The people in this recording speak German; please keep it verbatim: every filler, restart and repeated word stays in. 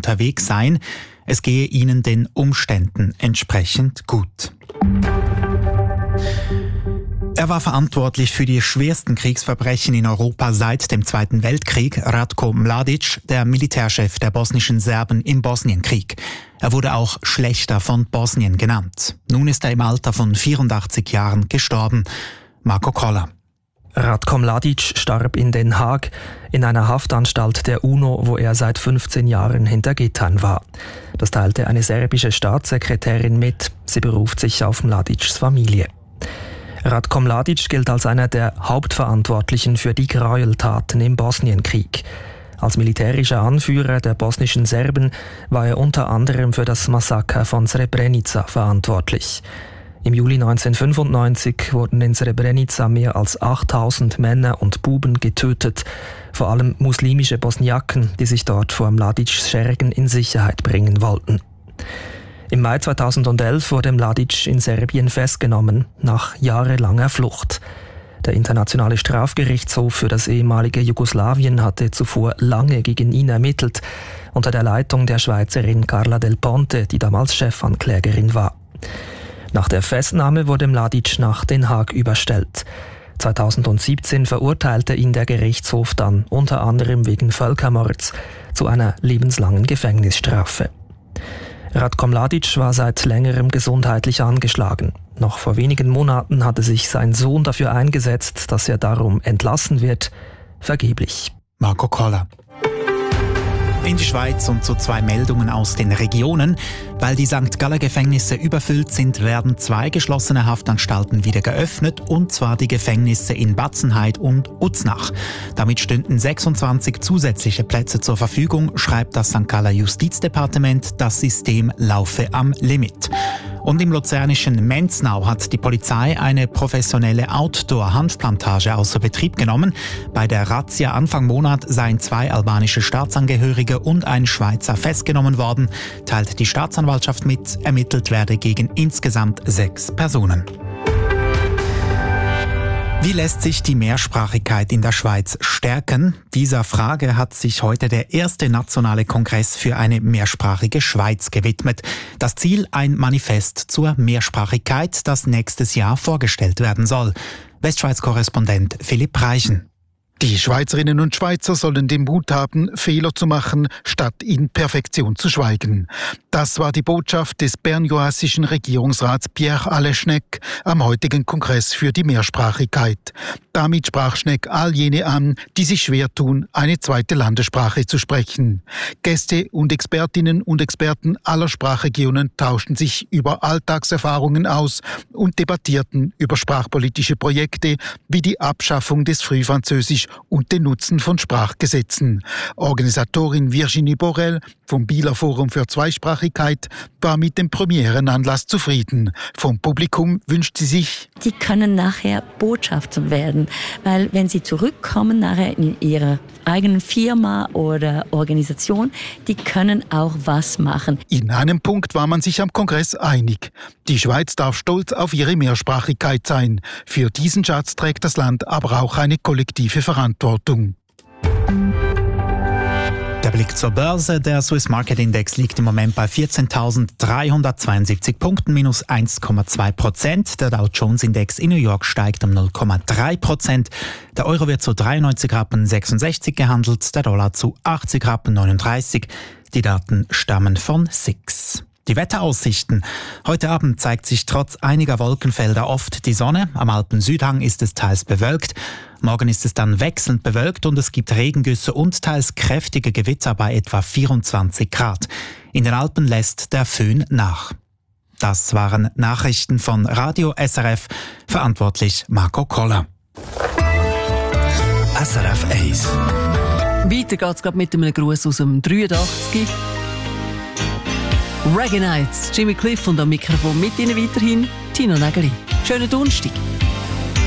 unterwegs seien. Es gehe ihnen den Umständen entsprechend gut. Er war verantwortlich für die schwersten Kriegsverbrechen in Europa seit dem Zweiten Weltkrieg, Ratko Mladic, der Militärchef der bosnischen Serben im Bosnienkrieg. Er wurde auch Schlächter von Bosnien genannt. Nun ist er im Alter von vierundachtzig Jahren gestorben. Marco Koller. Ratko Mladic starb in Den Haag, in einer Haftanstalt der UNO, wo er seit fünfzehn Jahren hinter Gittern war. Das teilte eine serbische Staatssekretärin mit. Sie beruft sich auf Mladics Familie. Ratko Mladic gilt als einer der Hauptverantwortlichen für die Gräueltaten im Bosnienkrieg. Als militärischer Anführer der bosnischen Serben war er unter anderem für das Massaker von Srebrenica verantwortlich. Im Juli neunzehnhundertfünfundneunzig wurden in Srebrenica mehr als achttausend Männer und Buben getötet, vor allem muslimische Bosniaken, die sich dort vor Mladics Schergen in Sicherheit bringen wollten. Im Mai zweitausendelf wurde Mladic in Serbien festgenommen, nach jahrelanger Flucht. Der Internationale Strafgerichtshof für das ehemalige Jugoslawien hatte zuvor lange gegen ihn ermittelt, unter der Leitung der Schweizerin Carla Del Ponte, die damals Chefanklägerin war. Nach der Festnahme wurde Mladic nach Den Haag überstellt. zweitausendsiebzehn verurteilte ihn der Gerichtshof dann unter anderem wegen Völkermords zu einer lebenslangen Gefängnisstrafe. Ratko Mladic war seit längerem gesundheitlich angeschlagen. Noch vor wenigen Monaten hatte sich sein Sohn dafür eingesetzt, dass er darum entlassen wird. Vergeblich. Marco Koller. In die Schweiz und zu zwei Meldungen aus den Regionen. Weil die Sankt Galler Gefängnisse überfüllt sind, werden zwei geschlossene Haftanstalten wieder geöffnet, und zwar die Gefängnisse in Batzenheid und Uznach. Damit stünden sechsundzwanzig zusätzliche Plätze zur Verfügung, schreibt das Sankt Galler Justizdepartement. Das System laufe am Limit. Und im luzernischen Menznau hat die Polizei eine professionelle Outdoor-Hanfplantage außer Betrieb genommen. Bei der Razzia Anfang Monat seien zwei albanische Staatsangehörige und ein Schweizer festgenommen worden, teilt die Staatsanwaltschaft mit. Ermittelt werde gegen insgesamt sechs Personen. Wie lässt sich die Mehrsprachigkeit in der Schweiz stärken? Dieser Frage hat sich heute der erste nationale Kongress für eine mehrsprachige Schweiz gewidmet. Das Ziel: ein Manifest zur Mehrsprachigkeit, das nächstes Jahr vorgestellt werden soll. Westschweiz-Korrespondent Philipp Reichen. Die Schweizerinnen und Schweizer sollen den Mut haben, Fehler zu machen, statt in Perfektion zu schweigen. Das war die Botschaft des bernjoasischen Regierungsrats Pierre Alain Schnegg am heutigen Kongress für die Mehrsprachigkeit. Damit sprach Schnegg all jene an, die sich schwer tun, eine zweite Landessprache zu sprechen. Gäste und Expertinnen und Experten aller Sprachregionen tauschten sich über Alltagserfahrungen aus und debattierten über sprachpolitische Projekte wie die Abschaffung des Frühfranzösisch und den Nutzen von Sprachgesetzen. Organisatorin Virginie Borel vom Bieler Forum für Zweisprachigkeit war mit dem Premierenanlass zufrieden. Vom Publikum wünscht sie sich: Die können nachher Botschafter werden, weil wenn sie zurückkommen nachher in ihre eigenen Firma oder Organisation, die können auch was machen. In einem Punkt war man sich am Kongress einig. Die Schweiz darf stolz auf ihre Mehrsprachigkeit sein. Für diesen Schatz trägt das Land aber auch eine kollektive Verantwortung. Der Blick zur Börse. Der Swiss Market Index liegt im Moment bei vierzehntausenddreihundertzweiundsiebzig Punkten, minus eins Komma zwei Prozent. Der Dow Jones Index in New York steigt um null Komma drei Prozent. Der Euro wird zu dreiundneunzig Rappen sechsundsechzig gehandelt, der Dollar zu achtzig Rappen neununddreißig. Die Daten stammen von S I X. Die Wetteraussichten. Heute Abend zeigt sich trotz einiger Wolkenfelder oft die Sonne. Am Alpen-Südhang ist es teils bewölkt. Morgen ist es dann wechselnd bewölkt und es gibt Regengüsse und teils kräftige Gewitter bei etwa vierundzwanzig Grad. In den Alpen lässt der Föhn nach. Das waren Nachrichten von Radio S R F. Verantwortlich Marco Koller. S R F eins. Weiter geht's gerade mit einem Gruß aus dem dreiundachtzig. Reggae Nights, Jimmy Cliff, und am Mikrofon mit Ihnen weiterhin Tino Nägeli. Schönen Donnerstag.